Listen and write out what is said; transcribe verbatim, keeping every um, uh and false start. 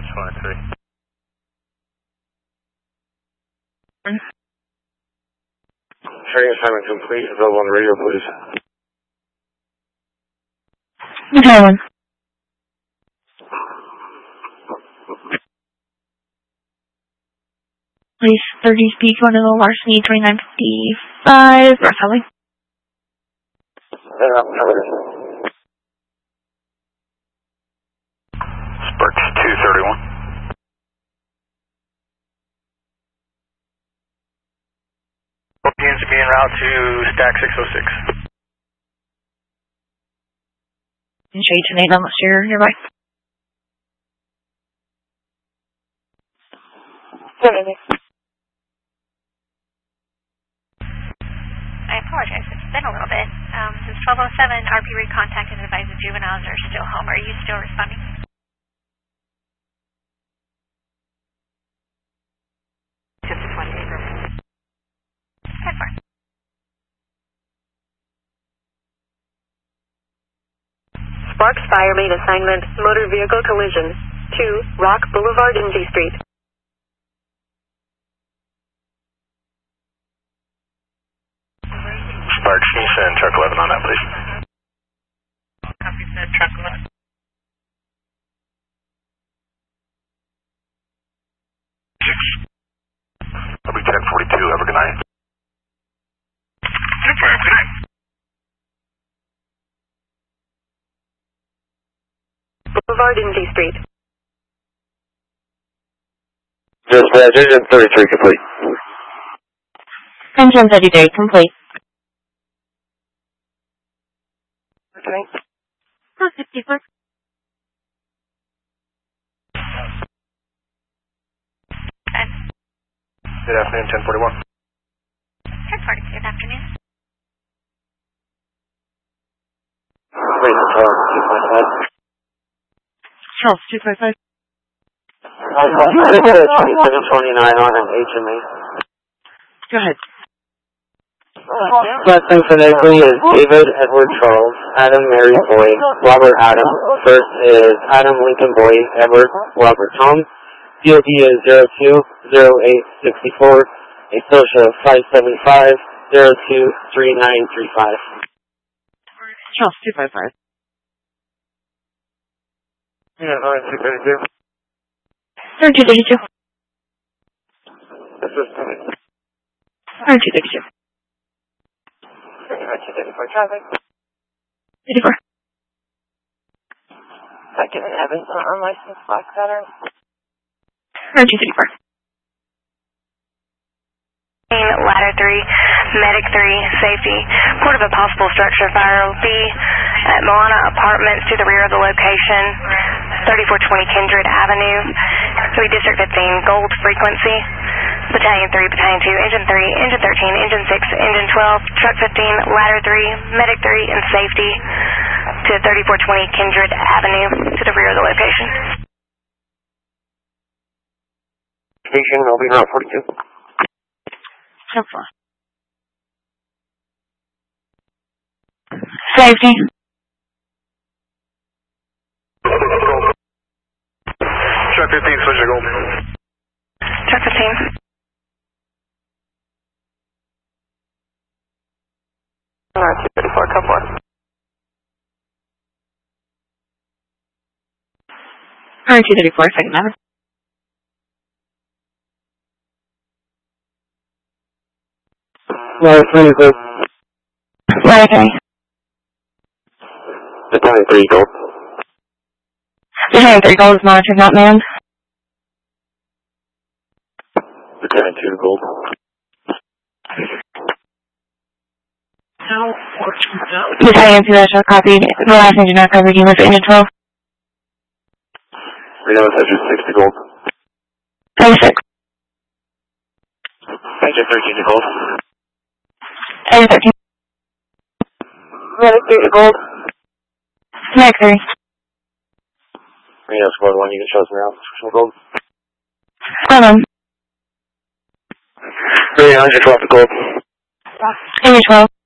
twenty-three. Training assignment complete. Available on the radio, please. Okay, one. Please, thirty speed, going to the larceny, twenty-nine fifty-five, North Valley. Yeah, covered. Sparks two thirty-one. Seems to be en route to stack six oh six. And shade to eight unless you're nearby. I apologize, it's been a little bit. Um, since twelve oh seven, R P recontacted and advised the juveniles are still home. Are you still responding? Just twenty-eight. ten four. Sparks Fire made assignment, motor vehicle collision. two, Rock Boulevard, Indy Street. Sparks, can you send truck eleven on that, please? Copy, said truck eleven. Six. I'll be ten forty-two. Have a good night. ten four, have a good night. Boulevard, Indy Street. Dispatch, engine thirty-three complete. Engine thirty-three complete. Okay. Oh, fifty-four. Good afternoon, ten forty-one. ten forty, good afternoon. Wait, uh, two point five. Charles, two five five. twenty-seven twenty-nine on an H M A. Go ahead. Blessing phonetically is David Edward Charles, Adam Mary Boy, Robert Adam. First is Adam Lincoln Boy, Edward Robert Tom. D O D is zero two zero eight six four. A social of five seven five zero two three nine three five. Charles, two five five. Yeah, no, two thirty-two. thirty-two thirty-two. This is thirty-two thirty-two. traffic. eighty-four. Second Evans on unlicensed black pattern. thirty-two thirty-four. Ladder three, Medic three, Safety. Report of a possible structure fire will be at Milana Apartments to the rear of the location, thirty-four twenty Kindred Avenue, three District fifteen, Gold Frequency, Battalion three, Battalion two, Engine three, Engine thirteen, Engine six, Engine twelve, Truck fifteen, Ladder three, Medic three, and Safety to thirty-four twenty Kindred Avenue to the rear of the location. Station will be Route forty-two. So far. Safety. Truck fifteen, switch to gold. Truck fifteen. Alright, two thirty-four, come one. Alright, two thirty-four, second number. Ladder three, gold. Ladder three. Battalion three, gold. Battalion three gold is monitored, not manned. Battalion two, gold. Battalion two, that's copy. The last engine not covered, you must engine twelve. Reno Center sixty, gold. thirty-six. Engine thirteen to gold. Engine thirteen. Medic three to gold. Medic three. Reno Squad one, you can show us now. Switch to gold. Hold on. Reno Engine twelve to gold. Engine twelve.